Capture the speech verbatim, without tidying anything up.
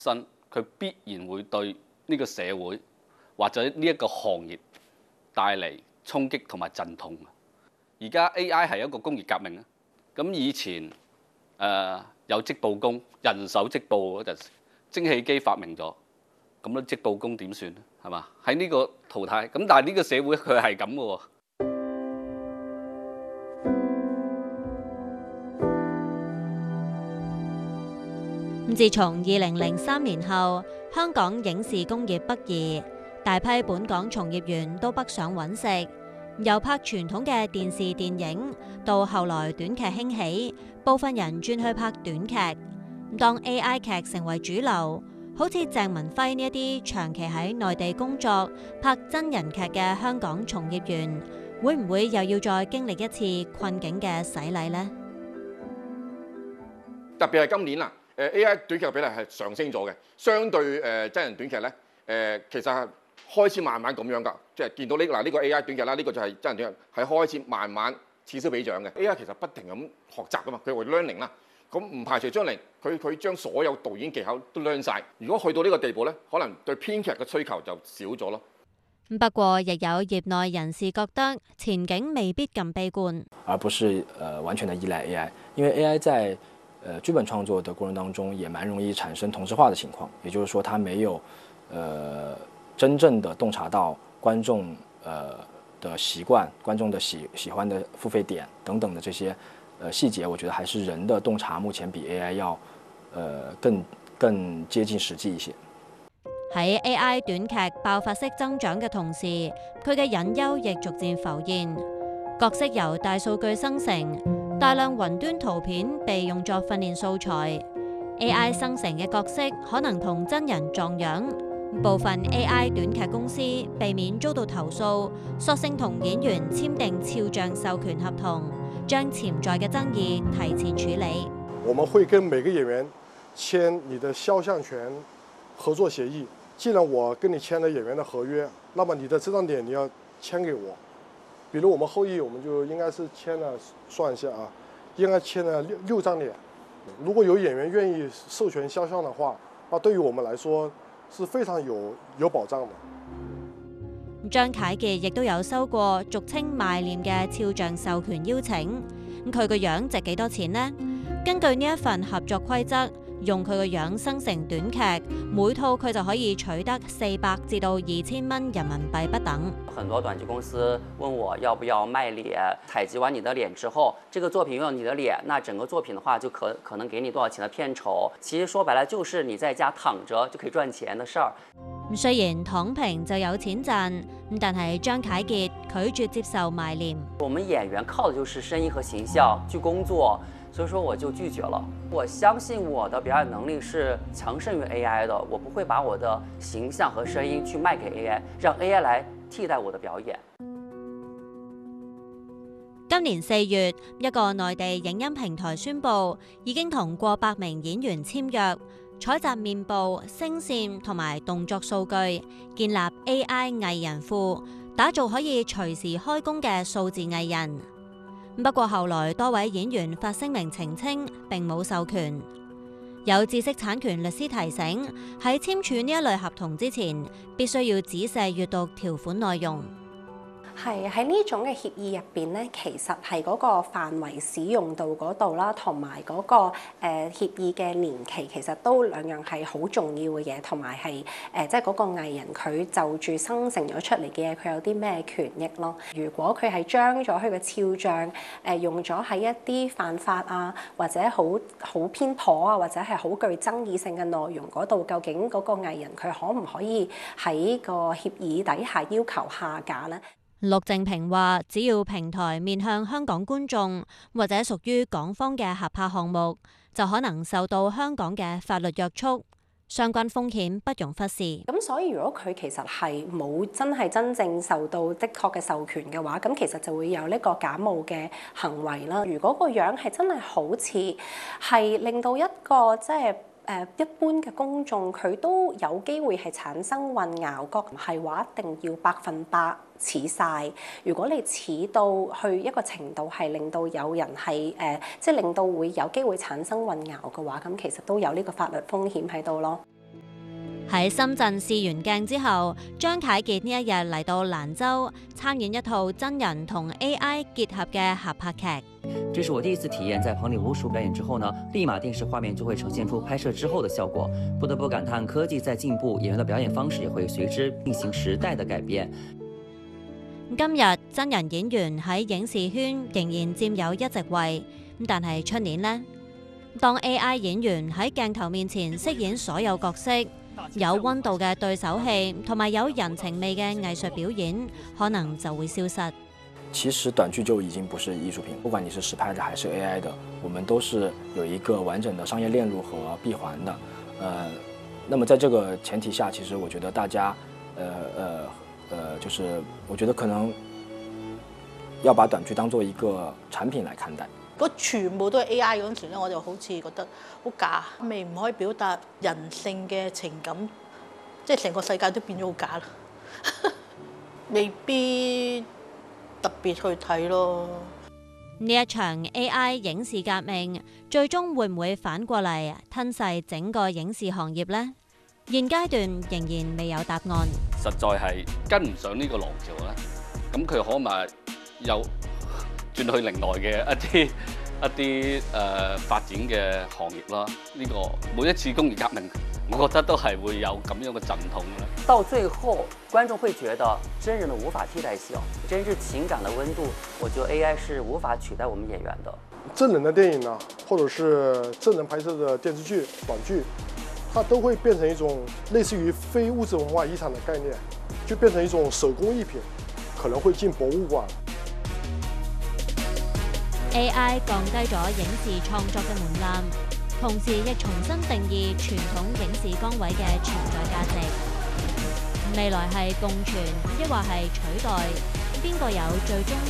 新，佢必然會對呢個社會或者呢一個行業帶嚟衝擊同埋陣痛。而家 A I 係一個工業革命啊！咁以前誒、呃、有織布工，人手織布嗰陣，蒸汽機發明咗，咁咧織布工點算咧？係嘛？喺呢個淘汰，咁但係呢個社會佢係咁嘅喎。 自從二零零三年後，香港影視工業北移，大批本港從業員都北上揾食。由拍傳統嘅電視電影，到後來短劇興起，部分人轉去拍短劇。當 A I 劇成為主流，好似鄭文輝呢一啲長期喺內地工作拍真人劇嘅香港從業員，會唔會又要再經歷一次困境嘅洗禮呢？ 特別係今年啦，誒 A I 短劇嘅比例係上升咗嘅，相對誒真人短劇咧，誒其實係開始慢慢咁樣㗎，即係見到呢嗱呢個 A I 短劇啦，呢個就係真人短劇，係開始慢慢此消彼長嘅。A I 其實不停咁學習㗎嘛，佢會 learning 啦，咁唔排除將嚟佢佢將所有導演技巧都 learn 曬。如果去到呢個地步咧，可能對編劇嘅需求就少咗咯。 不過，亦有業內人士覺得前景未必咁悲觀， 而不是呃完全的依賴 A I， 因為 A I 在呃劇本創作的過程當中，也蠻容易產生同質化的情況，也就是說，它沒有呃真正的洞察到觀眾呃的習慣、觀眾的喜喜歡的付費點等等的這些呃細節，我覺得還是人的洞察目前比 A I 要呃更更接近實際一些。 喺 A I 短劇爆發式增長嘅同時，佢嘅隱憂亦逐漸浮現。角色由大數據生成，大量雲端圖片被用作訓練素材。A I 生成嘅角色可能同真人撞樣。部分 A I 短劇公司避免遭到投訴，索性同演員簽訂肖像授權合同，將潛在嘅爭議提前處理。 我們會跟每個演員簽你的肖像權合作協議。既然我跟你簽了演員的合約，那麼你的這張臉你要簽給我。比如我們後羿，我們就應該是簽了，算一下啊，應該簽了六六張臉。如果有演員願意授權肖像的話，那對於我們來說是非常有有保障的。 張凱傑亦都有收過俗稱賣臉嘅肖像授權邀請，咁佢個樣值幾多錢呢？根據呢一份合作規則，用佢個樣生成短劇，每套佢就可以取得四百至到二千蚊人民幣不等。 很多短劇公司問我要不要賣臉，採集完你的臉之後，這個作品用你的臉，那整個作品的話就可可能給你多少錢的片酬。其實說白了，就是你在家躺着就可以賺錢的事兒。 雖然躺平就有錢賺，但係張凱傑拒絕接受賣臉。 我們演員靠的就是聲音和形象去工作。所以說我就拒絕了。我相信我的表演能力是強勝於 A I 的，我不會把我的形象和聲音去賣給 A I， 讓 A I 來替代我的表演。 今年四月，一個內地影音平台宣布，已經同過百名演員簽約，採集面部、聲線同埋動作數據，建立 A I 藝人庫，打造可以隨時開工嘅數字藝人。不過後來多位演員發聲明澄清，並冇授權。有知識產權律師提醒，喺簽署呢一類合同之前，必須要仔細閱讀條款內容。 係喺呢種嘅協議入邊咧，其實係嗰個範圍使用度嗰度啦，同埋嗰個誒、呃、協議嘅年期，其實都兩樣係好重要嘅嘢，同埋係誒即係嗰個藝人佢就住生成咗出嚟嘅嘢，佢有啲咩權益咯。如果佢係將咗佢嘅肖像誒、呃、用咗喺一啲犯法啊，或者好好偏頗啊，或者係好具爭議性嘅內容嗰度，究竟嗰個藝人佢可唔可以喺個協議底下要求下架呢？ 陸正平話：只要平台面向香港觀眾或者屬於港方嘅合拍項目，就可能受到香港嘅法律約束，相關風險不容忽視。 咁所以如果佢其實係冇真係真正受到的確嘅授權嘅話，咁其實就會有呢個假冒嘅行為啦。如果個樣係真係好似係令到一個即係誒一般嘅公眾佢都有機會係產生混淆，覺唔係話一定要百分百似晒。如果你似到去一個程度係令到有人係誒，即係令到會有機會產生混淆嘅話，咁其實都有呢個法律風險喺度咯。 喺深圳試完鏡之後，張啟傑呢一日嚟到蘭州參演一套真人同 A I 結合嘅合拍劇。 這是我第一次體驗，在棚裡無數表演之後呢，立馬電視畫面就會呈現出拍攝之後的效果。不得不感嘆科技在進步，演員的表演方式也會隨之進行時代的改變。 今日真人演員喺影視圈仍然佔有一席位，但係出年呢，當 A I 演員喺鏡頭面前飾演所有角色，有溫度嘅對手戲同埋有人情味嘅藝術表演，可能就會消失。 其實短劇就已經不是藝術品，不管你是實拍的還是 A I 的，我們都是有一個完整的商業鏈路和閉環的。呃，那麼在這個前提下，其實我覺得大家，呃呃呃，就是我覺得可能要把短劇當做一個產品來看待。 如果全部都係 A I 嗰陣時咧，我就好似覺得好假，未唔可以表達人性嘅情感，即係成個世界都變咗好假啦，未必特別去睇咯。 呢一場 A I 影視革命，最終會唔會反過嚟吞噬整個影視行業呢？現階段仍然未有答案。 實在係跟唔上呢個浪潮咧，咁佢可咪又轉去另外嘅一啲一啲誒、呃、發展嘅行業啦。呢、這個每一次工業革命，我覺得都係會有咁樣嘅陣痛嘅。 到最後，觀眾會覺得真人的無法替代性，真摯情感的溫度，我覺得 A I 是無法取代我們演員的。 真人的電影啊，或者是真人拍攝的電視劇、短劇，它都會變成一種類似於非物質文化遺產的概念，就變成一種手工藝品，可能會進博物館。 A I 降低咗影視創作嘅門檻，同時亦重新定義傳統影視崗位嘅存在價值。未來係共存，抑或係取代？邊個有最終